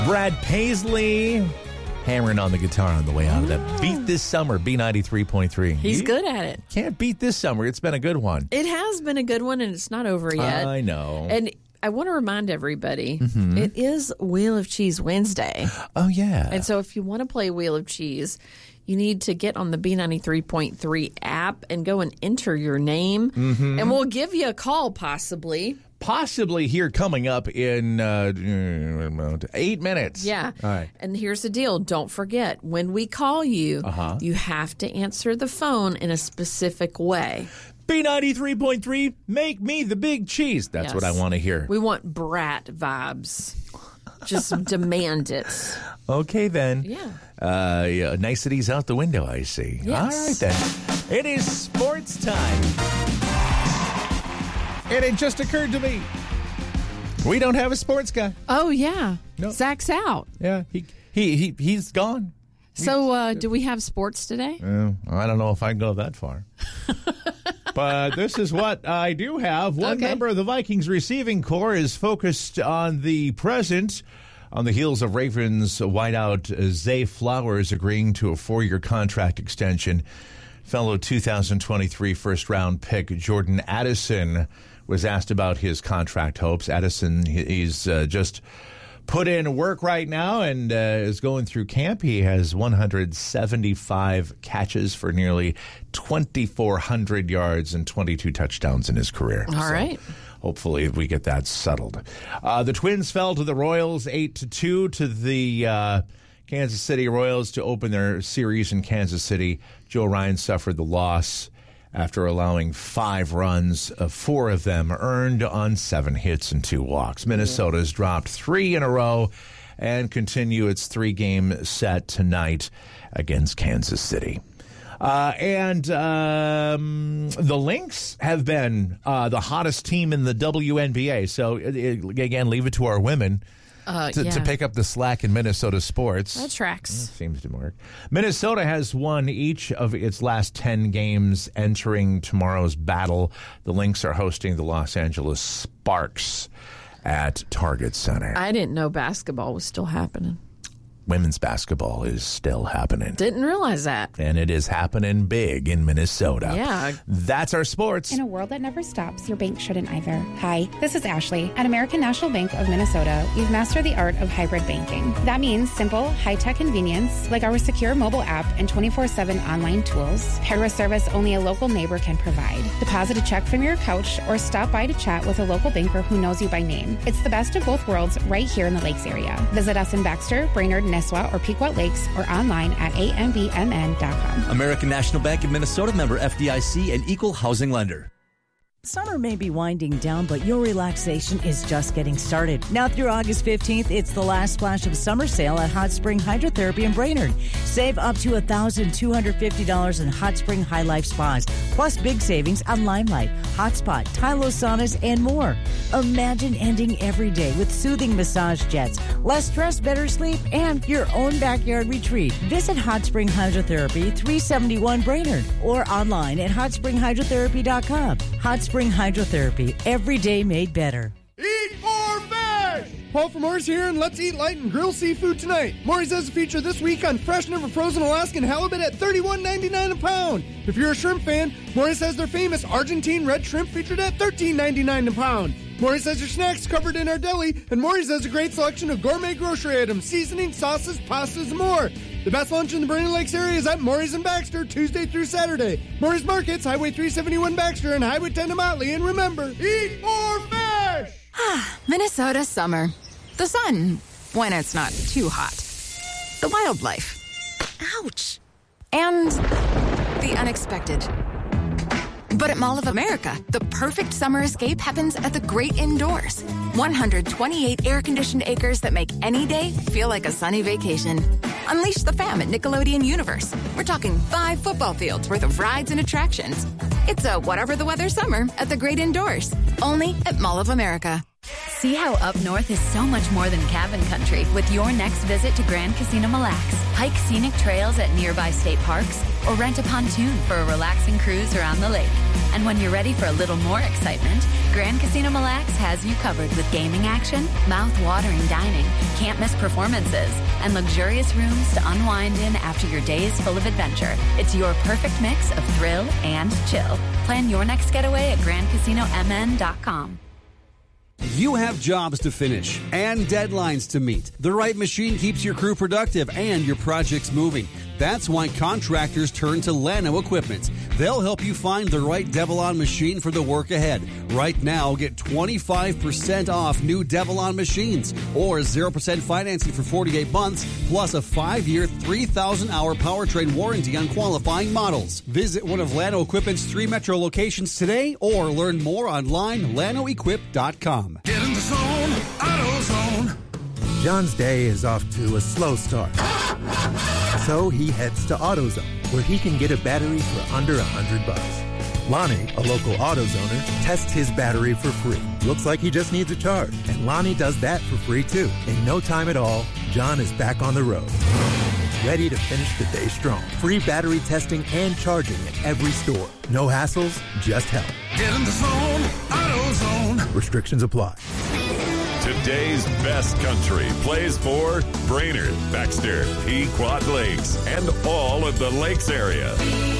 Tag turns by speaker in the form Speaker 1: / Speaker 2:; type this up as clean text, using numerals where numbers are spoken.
Speaker 1: Brad Paisley hammering on the guitar on the way out of that. Beat This Summer, B93.3.
Speaker 2: He's good at it.
Speaker 1: Can't beat this summer. It's been a good one.
Speaker 2: It has been a good one, and it's not over yet.
Speaker 1: I know.
Speaker 2: And I want to remind everybody, it is Wheel of Cheese Wednesday.
Speaker 1: Oh, yeah.
Speaker 2: And so if you want to play Wheel of Cheese, you need to get on the B93.3 app and go and enter your name. And we'll give you a call, possibly.
Speaker 1: Possibly here coming up in 8 minutes.
Speaker 2: Yeah.
Speaker 1: All right.
Speaker 2: And here's the deal. Don't forget, when we call you, you have to answer the phone in a specific way.
Speaker 1: B93.3, make me the big cheese. That's what I want to hear.
Speaker 2: We want brat vibes. Just demand it.
Speaker 1: Okay, then.
Speaker 2: Yeah.
Speaker 1: Niceties out the window, I see.
Speaker 2: Yes.
Speaker 1: All right, then. It is sports time. And it just occurred to me, we don't have a sports guy.
Speaker 2: Oh, yeah.
Speaker 1: No.
Speaker 2: Zach's out.
Speaker 1: Yeah, he's gone.
Speaker 2: So do we have sports today?
Speaker 1: I don't know if I can go that far. But this is what I do have. One member of the Vikings receiving corps is focused on the present on the heels of Ravens wideout Zay Flowers agreeing to a 4-year contract extension. Fellow 2023 first-round pick Jordan Addison was asked about his contract hopes. Addison, he's just put in work right now and is going through camp. He has 175 catches for nearly 2,400 yards and 22 touchdowns in his career.
Speaker 2: All right.
Speaker 1: Hopefully we get that settled. The Twins fell to the Royals 8-2 to the Kansas City Royals to open their series in Kansas City. Joe Ryan suffered the loss after allowing 5 runs, 4 of them earned on 7 hits and 2 walks. Minnesota's dropped 3 in a row and continue its 3-game set tonight against Kansas City. And the Lynx have been the hottest team in the WNBA. So, again, leave it to our women to pick up the slack in Minnesota sports.
Speaker 2: That tracks.
Speaker 1: Seems to work. Minnesota has won each of its last 10 games entering tomorrow's battle. The Lynx are hosting the Los Angeles Sparks at Target Center.
Speaker 2: I didn't know basketball was still happening.
Speaker 1: Women's basketball is still happening.
Speaker 2: Didn't realize that.
Speaker 1: And it is happening big in Minnesota.
Speaker 2: Yeah.
Speaker 1: That's our sports.
Speaker 3: In a world that never stops, your bank shouldn't either. Hi, this is Ashley. At American National Bank of Minnesota, we've mastered the art of hybrid banking. That means simple, high-tech convenience, like our secure mobile app and 24/7 online tools, paired with service only a local neighbor can provide. Deposit a check from your couch or stop by to chat with a local banker who knows you by name. It's the best of both worlds right here in the Lakes area. Visit us in Baxter, Brainerd, Nisswa, or Pequot Lakes, or online at ambmn.com.
Speaker 4: American National Bank of Minnesota, member FDIC, and equal housing lender.
Speaker 5: Summer may be winding down, but your relaxation is just getting started. Now through August 15th, it's the last splash of summer sale at Hot Spring Hydrotherapy in Brainerd. Save up to $1,250 in Hot Spring High Life Spas, plus big savings on Limelight, Hotspot, Tylo Saunas, and more. Imagine ending every day with soothing massage jets, less stress, better sleep, and your own backyard retreat. Visit Hot Spring Hydrotherapy, 371 Brainerd, or online at hotspringhydrotherapy.com. Hot Spring Hydrotherapy, every day made better.
Speaker 6: Eat more fish! Paul from Maury's here, and let's eat light and grill seafood tonight. Maury's has a feature this week on fresh, never frozen Alaskan halibut at $31.99 a pound. If you're a shrimp fan, Maury's has their famous Argentine red shrimp featured at $13.99 a pound. Maury's has your snacks covered in our deli, and Maury's has a great selection of gourmet grocery items, seasonings, sauces, pastas, and more. The best lunch in the Brainerd Lakes area is at Maury's in Baxter, Tuesday through Saturday. Maury's Markets, Highway 371 Baxter, and Highway 10 to Motley. And remember, eat more fish!
Speaker 7: Minnesota summer. The sun, when it's not too hot. The wildlife. Ouch. And the unexpected. But at Mall of America, the perfect summer escape happens at the great indoors. 128 air-conditioned acres that make any day feel like a sunny vacation. Unleash the fam at Nickelodeon Universe. We're talking 5 football fields worth of rides and attractions. It's a whatever the weather summer at the great indoors. Only at Mall of America.
Speaker 8: See how up north is so much more than cabin country with your next visit to Grand Casino Mille Lacs. Hike scenic trails at nearby state parks or rent a pontoon for a relaxing cruise around the lake. And when you're ready for a little more excitement, Grand Casino Mille Lacs has you covered with gaming action, mouth-watering dining, can't-miss performances, and luxurious rooms to unwind in after your days full of adventure. It's your perfect mix of thrill and chill. Plan your next getaway at GrandCasinoMN.com.
Speaker 9: You have jobs to finish and deadlines to meet. The right machine keeps your crew productive and your projects moving. That's why contractors turn to Llano Equipment. They'll help you find the right Devilon machine for the work ahead. Right now, get 25% off new Devilon machines or 0% financing for 48 months, plus a 5-year, 3,000-hour powertrain warranty on qualifying models. Visit one of Llano Equipment's 3 metro locations today or learn more online, LlanoEquip.com.
Speaker 10: Get in the zone, AutoZone.
Speaker 11: John's day is off to a slow start. So he heads to AutoZone, where he can get a battery for under $100. Lonnie, a local AutoZoner, tests his battery for free. Looks like he just needs a charge, and Lonnie does that for free too. In no time at all, John is back on the road, ready to finish the day strong. Free battery testing and charging at every store. No hassles, just help.
Speaker 10: Get in the zone, AutoZone.
Speaker 11: Restrictions apply.
Speaker 12: Today's best country plays for Brainerd, Baxter, Pequot Lakes, and all of the Lakes area.